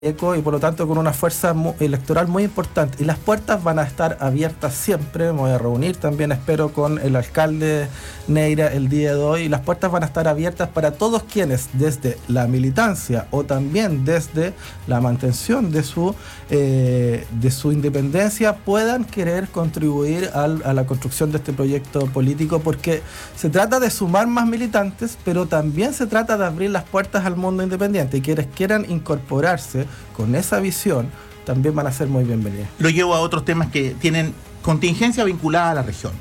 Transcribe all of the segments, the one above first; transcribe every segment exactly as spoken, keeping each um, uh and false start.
eco y por lo tanto con una fuerza mu- electoral muy importante, y las puertas van a estar abiertas siempre. Me voy a reunir también, espero, con el alcalde Neira el día de hoy, y las puertas van a estar abiertas para todos quienes desde la militancia o también desde la mantención de su eh, de su independencia puedan querer contribuir al, a la construcción de este proyecto político, porque se trata de sumar más militantes, pero también se trata de abrir las puertas al mundo independiente, y quienes quieran incorporarse con esa visión también van a ser muy bienvenidos. Lo llevo a otros temas que tienen contingencia vinculada a la región.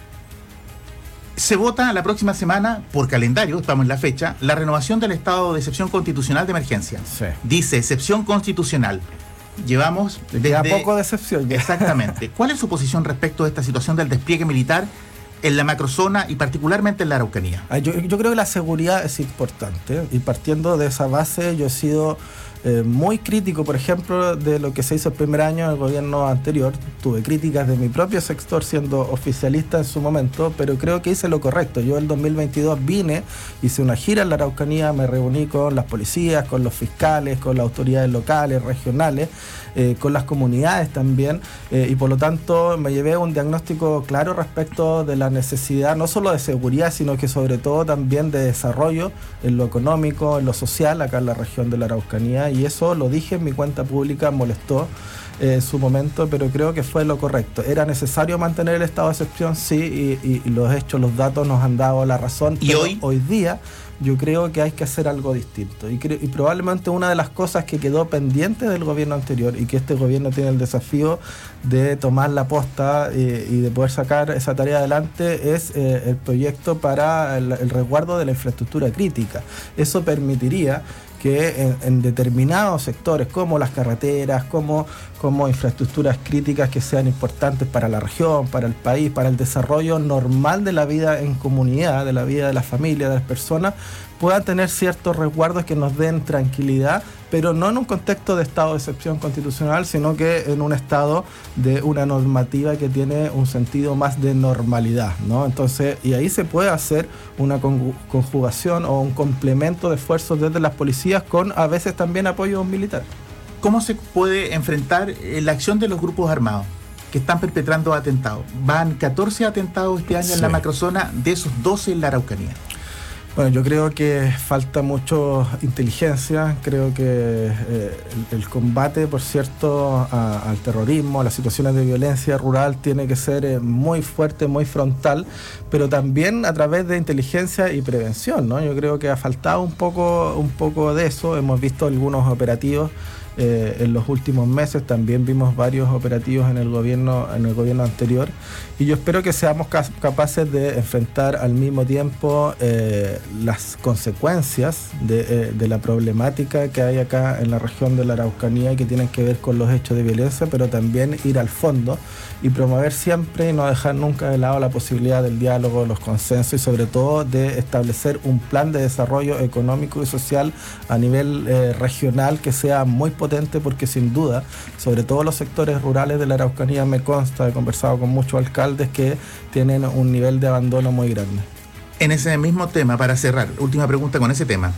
Se vota la próxima semana, por calendario, estamos en la fecha, la renovación del estado de excepción constitucional de emergencia. Sí. Dice excepción constitucional. Llevamos desde... Queda poco de excepción ya. Exactamente. ¿Cuál es su posición respecto a esta situación del despliegue militar en la macrozona y particularmente en la Araucanía? Ah, Yo, yo creo que la seguridad es importante, y partiendo de esa base yo he sido eh, muy crítico, por ejemplo, de lo que se hizo el primer año del gobierno anterior. Tuve críticas de mi propio sector siendo oficialista en su momento, pero creo que hice lo correcto. Yo el dos mil veintidós vine, hice una gira en la Araucanía, me reuní con las policías, con los fiscales, con las autoridades locales, regionales, eh, con las comunidades también, eh, y por lo tanto me llevé un diagnóstico claro respecto de la necesidad no solo de seguridad, sino que sobre todo también de desarrollo en lo económico, en lo social, acá en la región de la Araucanía, y eso lo dije en mi cuenta pública, molestó eh, en su momento, pero creo que fue lo correcto. ¿Era necesario mantener el estado de excepción? Sí, y, y, y los hechos, los datos nos han dado la razón. ¿Y pero hoy? hoy día yo creo que hay que hacer algo distinto, y, creo, y probablemente una de las cosas que quedó pendiente del gobierno anterior, y que este gobierno tiene el desafío de tomar la posta eh, y de poder sacar esa tarea adelante, es eh, el proyecto para el, el resguardo de la infraestructura crítica. Eso permitiría que en, en determinados sectores, como las carreteras, como, como infraestructuras críticas que sean importantes para la región, para el país, para el desarrollo normal de la vida en comunidad, de la vida de la familia, de las personas, puedan tener ciertos resguardos que nos den tranquilidad, pero no en un contexto de estado de excepción constitucional, sino que en un estado de una normativa que tiene un sentido más de normalidad, ¿no? Entonces, y ahí se puede hacer una conjugación o un complemento de esfuerzos desde las policías con a veces también apoyo militar. ¿Cómo se puede enfrentar eh, la acción de los grupos armados que están perpetrando atentados? Van catorce atentados este año, sí, en la macrozona, de esos doce en la Araucanía. Bueno, yo creo que falta mucho inteligencia, creo que eh, el, el combate, por cierto, a, al terrorismo, a las situaciones de violencia rural tiene que ser eh, muy fuerte, muy frontal, pero también a través de inteligencia y prevención, ¿no? Yo creo que ha faltado un poco, un poco de eso. Hemos visto algunos operativos Eh, en los últimos meses, también vimos varios operativos en el gobierno en el gobierno anterior, y yo espero que seamos ca- capaces de enfrentar al mismo tiempo eh, las consecuencias de, eh, de la problemática que hay acá en la región de la Araucanía y que tienen que ver con los hechos de violencia, pero también ir al fondo y promover siempre y no dejar nunca de lado la posibilidad del diálogo, los consensos, y sobre todo de establecer un plan de desarrollo económico y social a nivel eh, regional que sea muy potente, porque sin duda, sobre todo los sectores rurales de la Araucanía, me consta, he conversado con muchos alcaldes que tienen un nivel de abandono muy grande. En ese mismo tema, para cerrar, última pregunta con ese tema.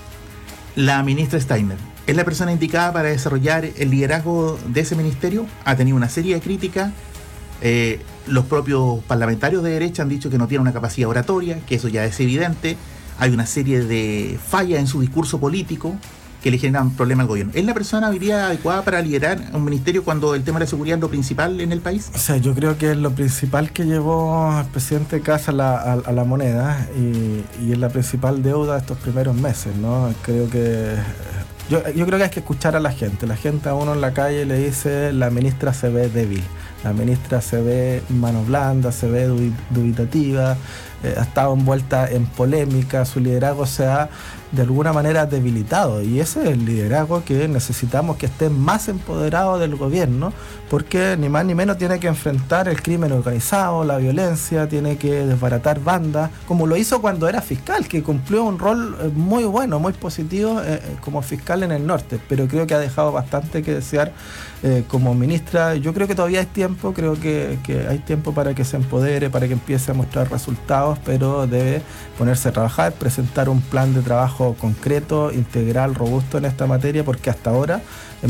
La ministra Steiner, ¿es la persona indicada para desarrollar el liderazgo de ese ministerio? Ha tenido una serie de críticas. Eh, los propios parlamentarios de derecha han dicho que no tiene una capacidad oratoria, que eso ya es evidente. Hay una serie de fallas en su discurso político que le generan problemas al gobierno. ¿Es la persona hoy día adecuada para liderar un ministerio cuando el tema de la seguridad es lo principal en el país? O sea, yo creo que es lo principal que llevó el presidente Kast a la, a, a la moneda, y, y es la principal deuda de estos primeros meses, ¿no? Creo que yo, yo creo que hay que escuchar a la gente. La gente a uno en la calle le dice: la ministra se ve débil, la ministra se ve mano blanda, se ve dubitativa, eh, ha estado envuelta en polémica, su liderazgo se ha de alguna manera debilitado, y ese es el liderazgo que necesitamos, que esté más empoderado del gobierno, porque ni más ni menos tiene que enfrentar el crimen organizado, la violencia, tiene que desbaratar bandas, como lo hizo cuando era fiscal, que cumplió un rol muy bueno, muy positivo eh, como fiscal fundamental en el norte, pero creo que ha dejado bastante que desear eh, como ministra. Yo creo que todavía hay tiempo, creo que, que hay tiempo para que se empodere, para que empiece a mostrar resultados, pero debe ponerse a trabajar, presentar un plan de trabajo concreto, integral, robusto en esta materia, porque hasta ahora